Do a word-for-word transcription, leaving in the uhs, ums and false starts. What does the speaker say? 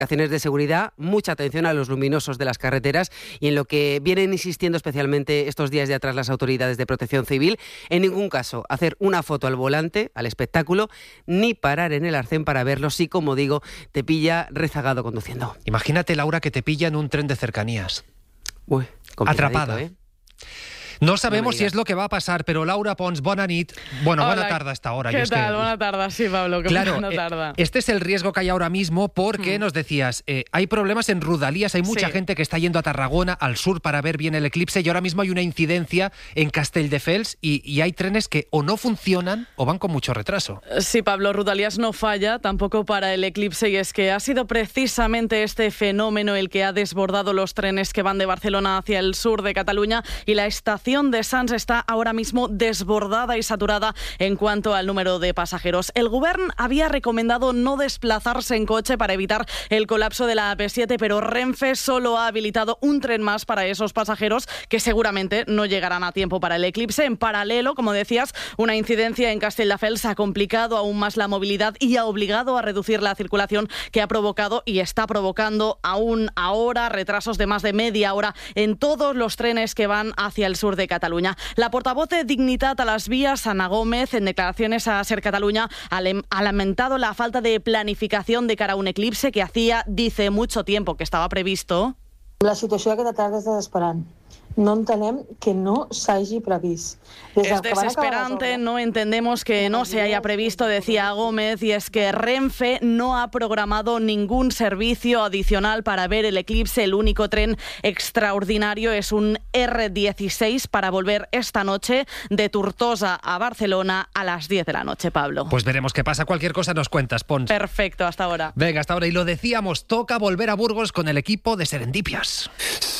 de seguridad, mucha atención a los luminosos de las carreteras y en lo que vienen insistiendo especialmente estos días de atrás las autoridades de protección civil, en ningún caso hacer una foto al volante, al espectáculo, ni parar en el arcén para verlo si, como digo, te pilla rezagado conduciendo. Imagínate, Laura, que te pilla en un tren de cercanías. Uy, atrapada. ¿eh? No sabemos no si es lo que va a pasar, pero Laura Pons, bona nit. Bueno, Hola, buena tarde a esta hora. ¿Qué es tal? que... Buena tarde, sí, Pablo. Claro, buena tarde. Este es el riesgo que hay ahora mismo porque hmm. nos decías, eh, hay problemas en Rodalies, hay mucha sí. gente que está yendo a Tarragona, al sur, para ver bien el eclipse y ahora mismo hay una incidencia en Castelldefels y, y hay trenes que o no funcionan o van con mucho retraso. Sí, Pablo, Rodalies no falla tampoco para el eclipse y es que ha sido precisamente este fenómeno el que ha desbordado los trenes que van de Barcelona hacia el sur de Cataluña y la estación de Sants está ahora mismo desbordada y saturada en cuanto al número de pasajeros. El Govern había recomendado no desplazarse en coche para evitar el colapso de la A P siete, pero Renfe solo ha habilitado un tren más para esos pasajeros que seguramente no llegarán a tiempo para el eclipse. En paralelo, como decías, una incidencia en Castelldefels ha complicado aún más la movilidad y ha obligado a reducir la circulación que ha provocado y está provocando aún ahora retrasos de más de media hora en todos los trenes que van hacia el sur de Cataluña. La portavoz de Dignitat a las vías, Ana Gómez, en declaraciones a Ser Catalunya, ha lamentado la falta de planificación de cara a un eclipse que hacía, dice, mucho tiempo que estaba previsto. La situació aquesta tarda és desesperant. No entenem que no s'hagi previst. Es desesperante, no entendemos que no se haya previsto, decía Gómez, y es que Renfe no ha programado ningún servicio adicional para ver el eclipse. El único tren extraordinario es un erre dieciséis para volver esta noche de Tortosa a Barcelona a las diez de la noche, Pablo. Pues veremos qué pasa. Cualquier cosa nos cuentas, Pons. Perfecto, hasta ahora. Venga, hasta ahora. Y lo decíamos, toca volver a Burgos con el equipo de Serendipias.